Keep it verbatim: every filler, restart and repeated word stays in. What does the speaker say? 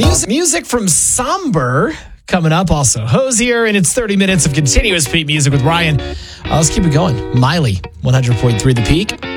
Music, music from Somber coming up. Also, Hosier, and it's thirty minutes of continuous Peak music with Ryan. Uh, let's keep it going. Miley, one hundred point three The Peak.